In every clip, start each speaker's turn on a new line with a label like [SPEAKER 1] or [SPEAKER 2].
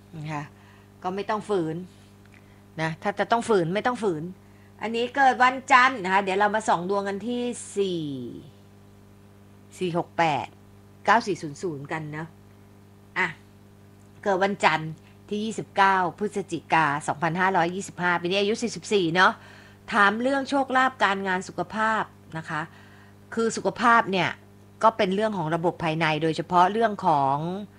[SPEAKER 1] นะคะก็ไม่ต้องฝืนนะถ้าจะต้องฝืนไม่ต้องฝืนอันนี้เกิดวันจันทร์นะคะเดี๋ยวเรามาส่องดวงกันที่4689400กันนะอ่ะเกิดวันจันทร์ที่29พฤศจิกา2525ปีนี้อายุ44เนาะถามเรื่องโชคลาภการงานสุขภาพนะคะคือสุขภาพเนี่ยก็เป็นเรื่องของระบบภายในโดยเฉพาะเรื่องของ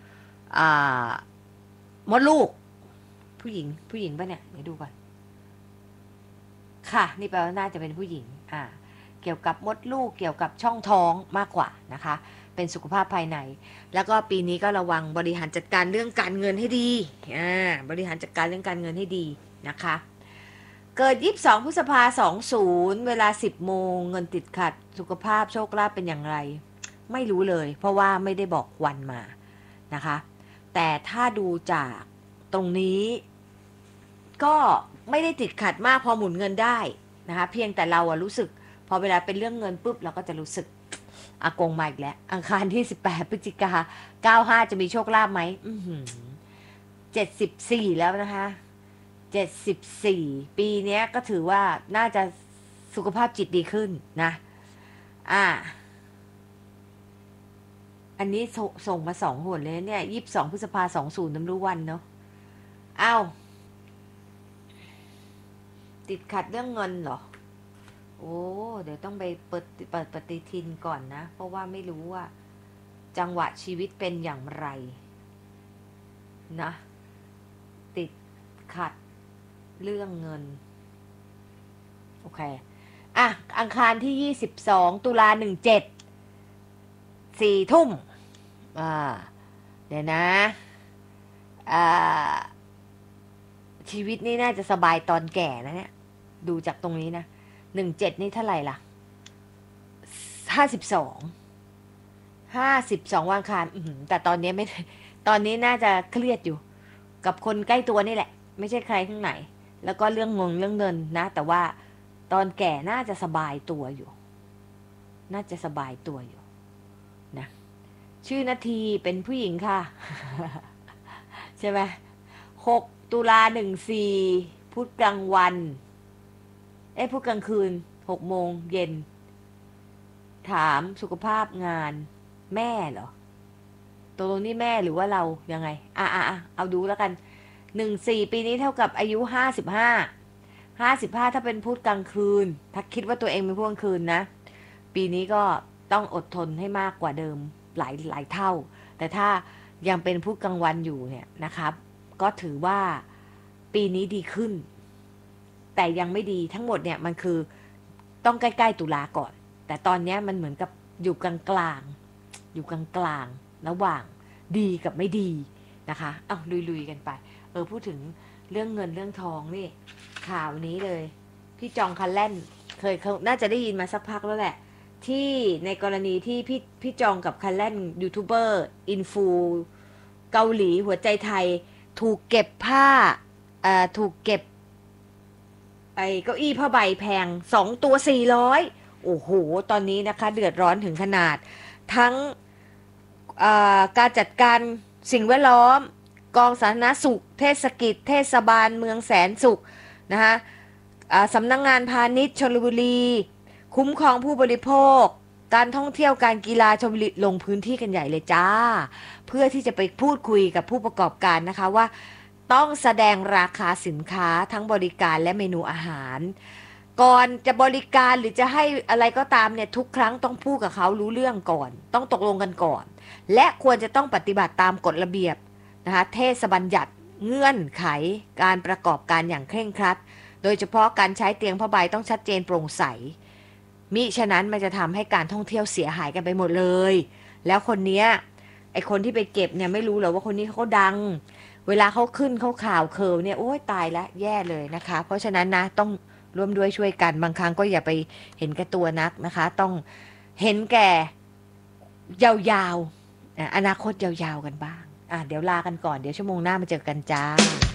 [SPEAKER 1] มดลูกผู้หญิงป่ะเนี่ยเดี๋ยวดูก่อนค่ะนี่แปลว่าน่าจะเป็นผู้หญิงเกี่ยวกับมดลูกเกี่ยวกับช่องท้องมากกว่านะคะเป็นสุขภาพภายในแล้วก็ปีนี้ก็ระวังบริหารจัดการเรื่องการเงินให้ดีบริหารจัดการเรื่องการเงินให้ดีนะคะเกิด22พฤษภาคม20เวลา10โมงเงินติดขัดสุขภาพโชคลาภเป็นอย่างไรไม่รู้เลยเพราะว่าไม่ได้บอกวันมานะคะแต่ถ้าดูจากตรงนี้ก็ไม่ได้ติดขัดมากพอหมุนเงินได้นะคะเพียงแต่เรารู้สึกพอเวลาเป็นเรื่องเงินปุ๊บเราก็จะรู้สึกอากงมาอีกแล้วอังคารที่18พฤศจิกา95จะมีโชคลาภไหม74แล้วนะคะ74ปีนี้ก็ถือว่าน่าจะสุขภาพจิตดีขึ้นนะอันนี้ส่งมา2 หนเลยเนี่ย22พฤษภาคม20น้ำรู้วันเนาะติดขัดเรื่องเงินเหรอโอ้เดี๋ยวต้องไปเปิดปฏิทินก่อนนะเพราะว่าไม่รู้ว่าจังหวะชีวิตเป็นอย่างไรนะติดขัดเรื่องเงินโอเคอังคารที่22ตุลา17 4 ทุ่มเดี๋ยวนะชีวิตนี่น่าจะสบายตอนแก่นะเนี่ยดูจากตรงนี้นะ17นี่เท่าไหร่ล่ะ52วันอังคารแต่ตอนนี้ไม่ตอนนี้น่าจะเครียดอยู่กับคนใกล้ตัวนี่แหละไม่ใช่ใครข้างไหนแล้วก็เรื่องเรื่องเงินนะแต่ว่าตอนแก่น่าจะสบายตัวอยู่น่าจะสบายตัวอยู่นะชื่อนาทีเป็นผู้หญิงค่ะ ใช่ไหม6 ตุลา14พุธกลางวันพุธกลางคืน6 โมงเย็นถามสุขภาพงานแม่เหรอตกลงนี่แม่หรือว่าเรายังไงเอาดูแล้วกัน14ปีนี้เท่ากับอายุ55ถ้าเป็นพุธกลางคืนถ้าคิดว่าตัวเองเป็นพุธกลางคืนนะปีนี้ก็ต้องอดทนให้มากกว่าเดิมหลายเท่าแต่ถ้ายังเป็นพุธกลางวันอยู่เนี่ยนะครับก็ถือว่าปีนี้ดีขึ้นแต่ยังไม่ดีทั้งหมดเนี่ยมันคือต้องใกล้ๆตุลาก่อนแต่ตอนนี้มันเหมือนกับอยู่กลางระหว่างดีกับไม่ดีนะคะเอาลุยกันไปพูดถึงเรื่องเงินเรื่องทองนี่ข่าวนี้เลยพี่จองคันแล่นเคยน่าจะได้ยินมาสักพักแล้วแหละที่ในกรณีที่พี่จองกับคันแล่นยูทูบเบอร์อินฟูเกาหลีหัวใจไทยถูกเก็บถูกเก็บเก้าอี้ผ้าใบแพง2 ตัว400โอ้โหตอนนี้นะคะเดือดร้อนถึงขนาดทั้งการจัดการสิ่งแวดล้อมกองสาธารณสุขเทศกิจเทศบาลเมืองแสนสุขนะคะสำนักงานพาณิชย์ชลบุรีคุ้มครองผู้บริโภคการท่องเที่ยวการกีฬาชลบุรีลงพื้นที่กันใหญ่เลยจ้าเพื่อที่จะไปพูดคุยกับผู้ประกอบการนะคะว่าต้องแสดงราคาสินค้าทั้งบริการและเมนูอาหารก่อนจะบริการหรือจะให้อะไรก็ตามเนี่ยทุกครั้งต้องพูดกับเขารู้เรื่องก่อนต้องตกลงกันก่อนและควรจะต้องปฏิบัติตามกฎระเบียบนะคะเทศบัญญัติเงื่อนไขการประกอบการอย่างเคร่งครัดโดยเฉพาะการใช้เตียงผ้าใบต้องชัดเจนโปร่งใสมิฉะนั้นมันจะทำให้การท่องเที่ยวเสียหายกันไปหมดเลยแล้วคนนี้ไอคนที่ไปเก็บเนี่ยไม่รู้หรอว่าคนนี้เขาดังเวลาเขาขึ้นเขาข่าวเคิร์เนี่ยโอ้ยตายแล้วแย่เลยนะคะเพราะฉะนั้นนะต้องร่วมด้วยช่วยกันบางครั้งก็อย่าไปเห็นแก่ตัวนักนะคะต้องเห็นแก่ยาวๆอนาคตยาวๆกันบ้างเดี๋ยวลากันก่อนเดี๋ยวชั่วโมงหน้ามาเจอกันจ้า